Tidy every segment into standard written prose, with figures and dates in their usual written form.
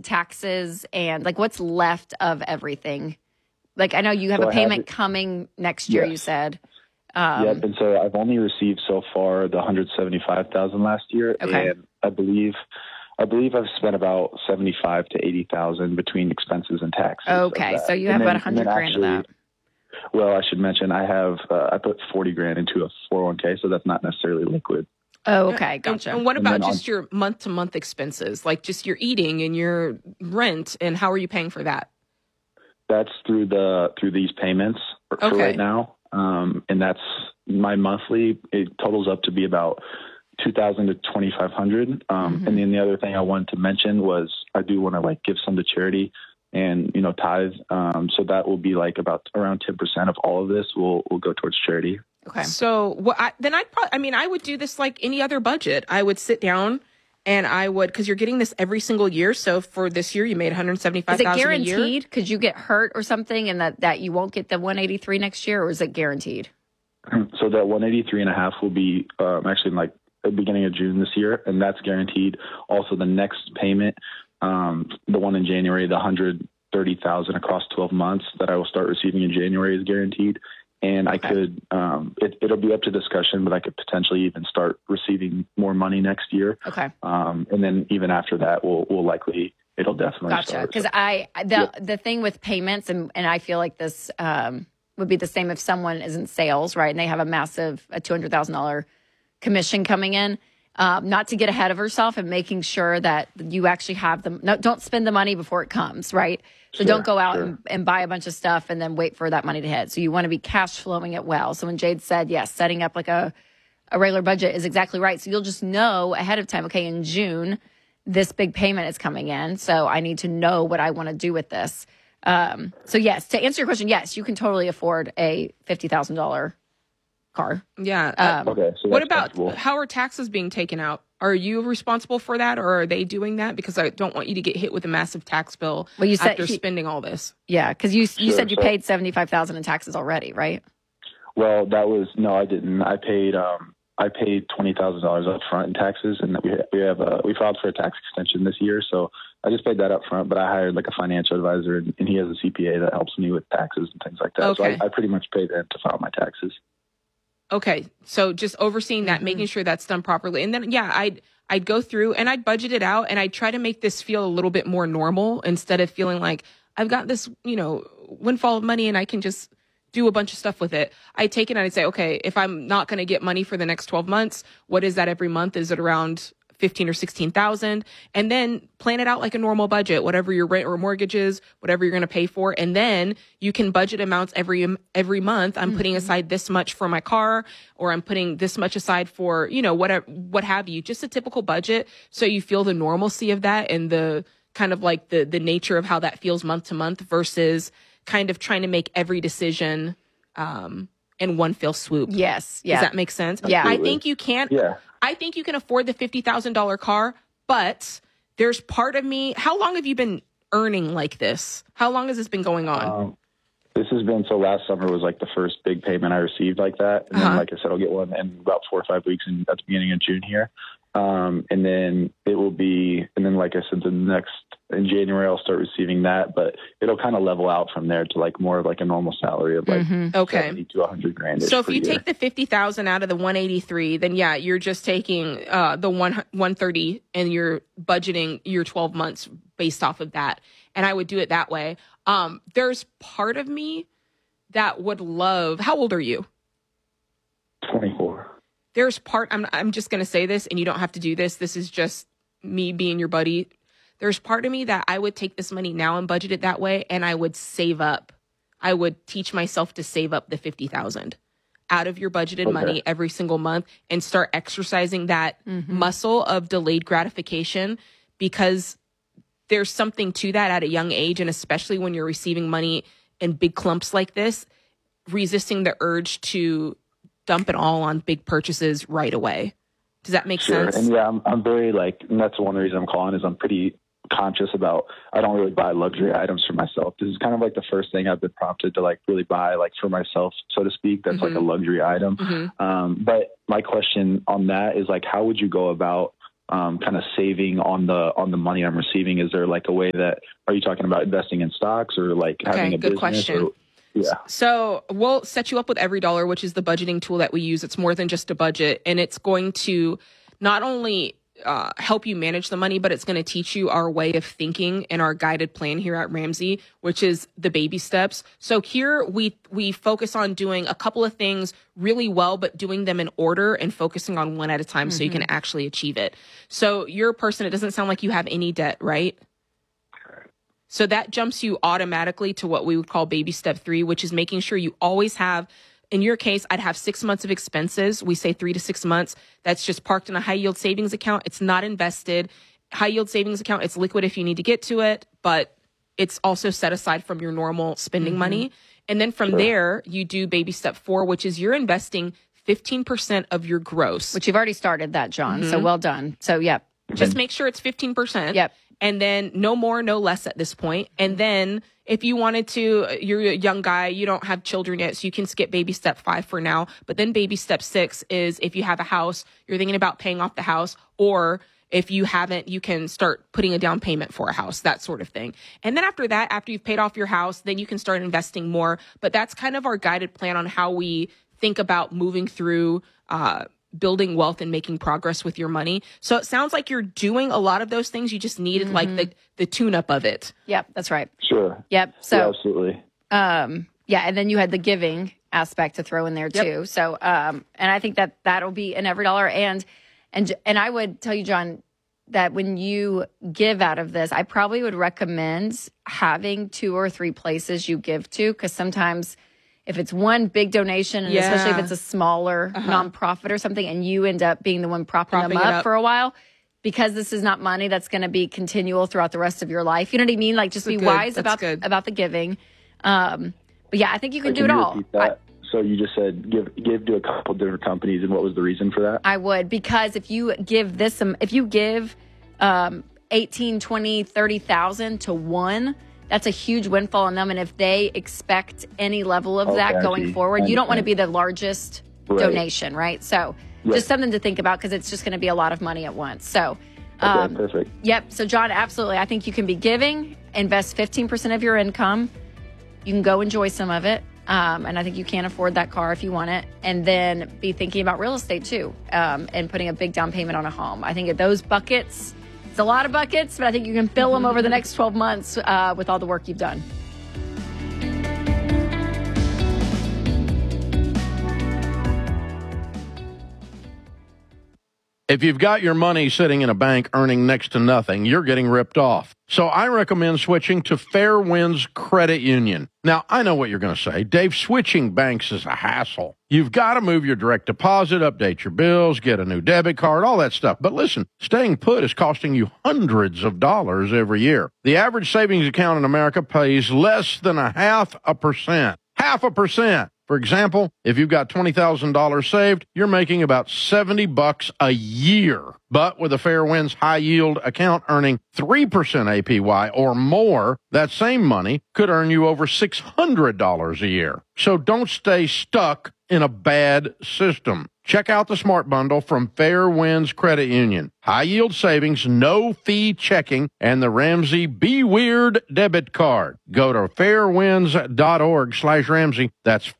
taxes and like what's left of everything? Like I know you have a payment coming next year, you said. Yep, and so I've only received so far the $175,000 last year, and I believe I've spent about $75,000 to $80,000 between expenses and taxes. Okay, so you have about $100,000 of that. Well, I should mention I have I put $40,000 into a 401k, so that's not necessarily liquid. Oh, okay, gotcha. And what about just your month-to-month expenses, like just your eating and your rent, and how are you paying for that? That's through these payments for right now, and that's my monthly. It totals up to be about $2,000 to $2,500. And then the other thing I wanted to mention was I do want to like give some to charity and tithe. So that will be like about around 10% of all of this will go towards charity. Okay. So I would do this like any other budget. I would sit down and I would, because you're getting this every single year. So for this year, you made $175,000 a year. Is it guaranteed? Could you get hurt or something and that you won't get the 183 next year, or is it guaranteed? So that 183.5 will be actually in like the beginning of June this year, and that's guaranteed. Also, the next payment, the one in January, the $130,000 across 12 months that I will start receiving in January is guaranteed. And I could, it'll be up to discussion, but I could potentially even start receiving more money next year. Okay. And then even after that, we'll likely, it'll definitely start. Because the thing with payments, and I feel like this would be the same if someone is in sales, right? And they have a $200,000 commission coming in. Not to get ahead of herself and making sure that you actually have them. No, don't spend the money before it comes, right? So don't go out and buy a bunch of stuff and then wait for that money to hit. So you want to be cash flowing it well. So when Jade said, yes, setting up like a regular budget is exactly right. So you'll just know ahead of time, okay, in June, this big payment is coming in. So I need to know what I want to do with this. So yes, to answer your question, yes, you can totally afford a $50,000 car. Yeah. Okay. So what about how are taxes being taken out? Are you responsible for that, or are they doing that? Because I don't want you to get hit with a massive tax bill after spending all this. Yeah, because you said you paid $75,000 in taxes already, right? Well, I didn't. I paid $20,000 up front in taxes, and we filed for a tax extension this year, so I just paid that up front. But I hired like a financial advisor, and he has a CPA that helps me with taxes and things like that. Okay. So I pretty much paid them to file my taxes. Okay, so just overseeing that, making sure that's done properly. And then, I'd go through and I'd budget it out, and I'd try to make this feel a little bit more normal instead of feeling like I've got this, windfall of money and I can just do a bunch of stuff with it. I'd take it and I'd say, okay, if I'm not going to get money for the next 12 months, what is that every month? Is it around 15 or 16,000? And then plan it out like a normal budget, whatever your rent or mortgage is, whatever you're going to pay for. And then you can budget amounts every month. I'm putting aside this much for my car, or I'm putting this much aside for, whatever, what have you, just a typical budget. So you feel the normalcy of that and the kind of like the nature of how that feels month to month versus kind of trying to make every decision, in one fell swoop. Yes. Yeah. Does that make sense? Yeah. Absolutely. I think you can. Yeah. I think you can afford the $50,000 car, but there's part of me. How long have you been earning like this? How long has this been going on? This has been, so last summer was like the first big payment I received like that. And then, like I said, I'll get one in about 4 or 5 weeks at the beginning of June here. And then it will be, and then like I said, in January, I'll start receiving that, but it'll kind of level out from there to like more of like a normal salary of like 70 to 100 grand. So if you take the 50,000 out of the 183, then you're just taking the 130 and you're budgeting your 12 months based off of that. And I would do it that way. There's part of me that would love, how old are you? 24. There's I'm just going to say this, and you don't have to do this. This is just me being your buddy. There's part of me that I would take this money now and budget it that way, and I would save up. I would teach myself to save up the 50,000 out of your budgeted money every single month and start exercising that muscle of delayed gratification, because there's something to that at a young age, and especially when you're receiving money in big clumps like this, resisting the urge to dump it all on big purchases right away. Does that make sense? And I'm very and that's one reason I'm calling, is I'm pretty conscious about, I don't really buy luxury items for myself. This is kind of like the first thing I've been prompted to like really buy like for myself, so to speak. That's like a luxury item. But my question on that is like, how would you go about kind of saving on the money I'm receiving? Is there like a way that, are you talking about investing in stocks or like having a good business? question. Yeah. So we'll set you up with EveryDollar, which is the budgeting tool that we use. It's more than just a budget, and it's going to not only help you manage the money, but it's going to teach you our way of thinking and our guided plan here at Ramsey, which is the baby steps. So here we focus on doing a couple of things really well, but doing them in order and focusing on one at a time so you can actually achieve it. So you're a person, it doesn't sound like you have any debt, right? So that jumps you automatically to what we would call baby step 3, which is making sure you always have, in your case, I'd have 6 months of expenses. We say 3 to 6 months. That's just parked in a high yield savings account. It's not invested. High yield savings account, it's liquid if you need to get to it, but it's also set aside from your normal spending money. And then from there, you do baby step 4, which is you're investing 15% of your gross. Which you've already started that, John. So well done. So, yep. Just make sure it's 15%. Yep. And then no more, no less at this point. And then if you wanted to, you're a young guy, you don't have children yet, so you can skip baby step 5 for now. But then baby step 6 is if you have a house, you're thinking about paying off the house, or if you haven't, you can start putting a down payment for a house, that sort of thing. And then after that, after you've paid off your house, then you can start investing more. But that's kind of our guided plan on how we think about moving through building wealth and making progress with your money. So it sounds like you're doing a lot of those things. You just needed like the tune-up of it. Yep, that's right. Sure. Yep. So Yeah, absolutely. and then you had the giving aspect to throw in there too. So and I think that that'll be in EveryDollar. And I would tell you, John, that when you give out of this, I probably would recommend having 2 or 3 places you give to, because sometimes if it's one big donation, and especially if it's a smaller nonprofit or something, and you end up being the one propping them up for a while, because this is not money that's going to be continual throughout the rest of your life. You know what I mean? Like, just be wise about the giving. But yeah, I think you can do it all. So you just said give to a couple different companies, and what was the reason for that? I would, because if you give if you give 18, 20, 30,000 to one, that's a huge windfall on them. And if they expect any level of that going forward, you don't want to be the largest donation, right? So just something to think about, because it's just going to be a lot of money at once. So, perfect. Yep. So, John, absolutely. I think you can be giving, invest 15% of your income. You can go enjoy some of it. And I think you can afford that car if you want it. And then be thinking about real estate too, and putting a big down payment on a home. I think at those buckets, it's a lot of buckets, but I think you can fill them over the next 12 months with all the work you've done. If you've got your money sitting in a bank earning next to nothing, you're getting ripped off. So I recommend switching to Fairwinds Credit Union. Now, I know what you're going to say. Dave, switching banks is a hassle. You've got to move your direct deposit, update your bills, get a new debit card, all that stuff. But listen, staying put is costing you hundreds of dollars every year. The average savings account in America pays less than 0.5%. 0.5%. For example, if you've got $20,000 saved, you're making about $70 a year. But with a Fairwinds high yield account earning 3% APY or more, that same money could earn you over $600 a year. So don't stay stuck in a bad system. Check out the Smart Bundle from Fairwinds Credit Union. High yield savings, no fee checking, and the Ramsey Be Weird debit card. Go to fairwinds.org/Ramsey. That's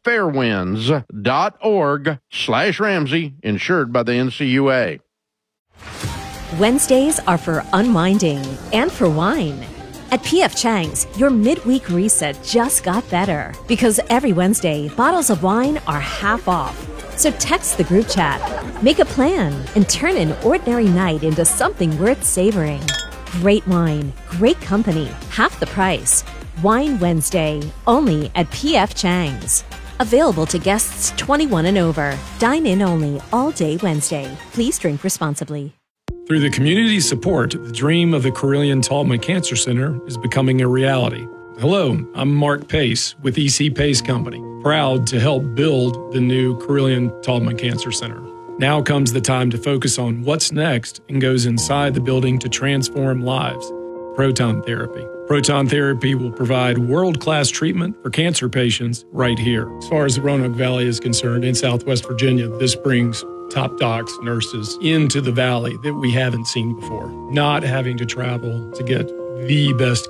fairwinds.org/Ramsey, insured by the NCUA. Wednesdays are for unwinding and for wine. At P.F. Chang's, your midweek reset just got better, because every Wednesday, bottles of wine are half off. So text the group chat, make a plan, and turn an ordinary night into something worth savoring. Great wine, great company, half the price. Wine Wednesday, only at P.F. Chang's. Available to guests 21 and over. Dine in only all day Wednesday. Please drink responsibly. Through the community support, the dream of the Carilion-Tallman Cancer Center is becoming a reality. Hello, I'm Mark Pace with EC Pace Company, proud to help build the new Carilion-Tallman Cancer Center. Now comes the time to focus on what's next and goes inside the building to transform lives. Proton therapy. Proton therapy will provide world-class treatment for cancer patients right here. As far as the Roanoke Valley is concerned, in Southwest Virginia, this brings top docs, nurses into the valley that we haven't seen before. Not having to travel to get the best